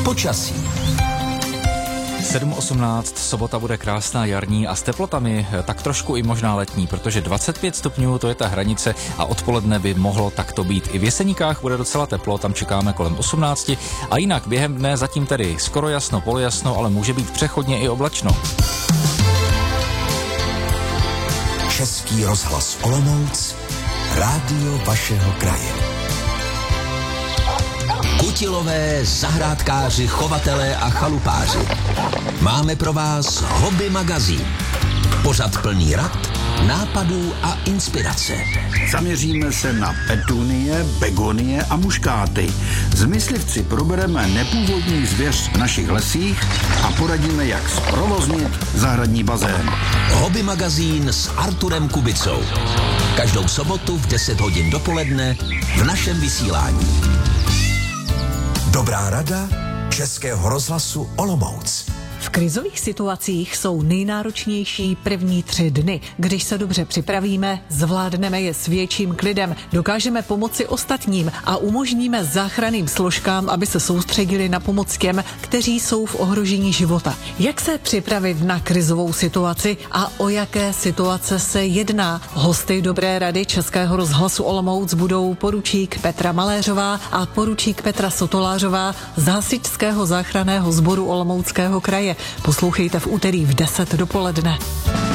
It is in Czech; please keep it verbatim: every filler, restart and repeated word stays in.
Počasí. sedm osmnáct, sobota bude krásná jarní a s teplotami tak trošku i možná letní, protože dvacet pět stupňů to je ta hranice a odpoledne by mohlo takto být. I v Jeseníkách bude docela teplo, tam čekáme kolem osmnáct a jinak během dne zatím tedy skoro jasno, polojasno, ale může být přechodně i oblačno. Český rozhlas Olomouc, rádio vašeho kraje. Kutilové, zahrádkáři, chovatelé a chalupáři. Máme pro vás Hobby magazín. Pořad plný rad, nápadů a inspirace. Zaměříme se na petunie, begonie a muškáty. S myslivci probereme nepůvodní zvěř v našich lesích a poradíme, jak zprovoznit zahradní bazén. Hobby magazín s Arturem Kubicou. Každou sobotu v deset hodin dopoledne v našem vysílání. Dobrá rada Českého rozhlasu Olomouc. V krizových situacích jsou nejnáročnější první tři dny. Když se dobře připravíme, zvládneme je s větším klidem, dokážeme pomoci ostatním a umožníme záchranným složkám, aby se soustředili na pomoc těm, kteří jsou v ohrožení života. Jak se připravit na krizovou situaci a o jaké situace se jedná? Hosty Dobré rady Českého rozhlasu Olomouc budou poručík Petra Maléřová a poručík Petra Sotolářová z Hasičského záchranného sboru Olomouckého kraje. Poslouchejte v úterý v deset dopoledne.